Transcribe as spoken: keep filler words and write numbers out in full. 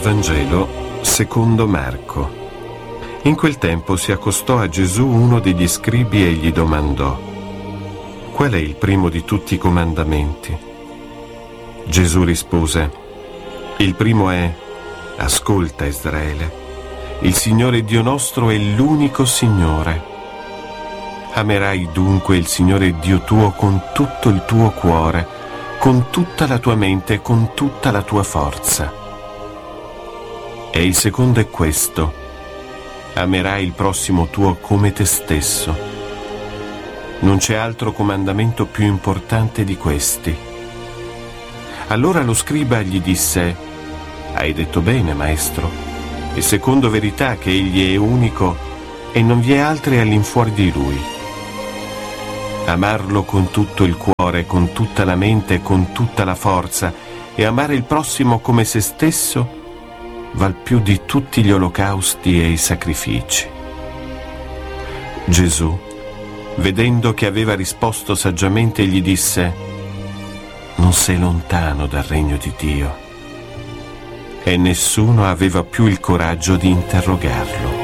Vangelo secondo Marco. In quel tempo si accostò a Gesù uno degli scribi e gli domandò: qual è il primo di tutti i comandamenti? Gesù rispose: il primo è: ascolta Israele, il Signore Dio nostro è l'unico Signore. Amerai dunque il Signore Dio tuo con tutto il tuo cuore, con tutta la tua mente e con tutta la tua forza. E il secondo è questo: amerai il prossimo tuo come te stesso. Non c'è altro comandamento più importante di questi. Allora lo scriba gli disse: hai detto bene, maestro, e secondo verità che egli è unico e non vi è altri all'infuori di lui. Amarlo con tutto il cuore, con tutta la mente e con tutta la forza, e amare il prossimo come se stesso val più di tutti gli olocausti e i sacrifici. Gesù, vedendo che aveva risposto saggiamente, gli disse: non sei lontano dal regno di Dio. E nessuno aveva più il coraggio di interrogarlo.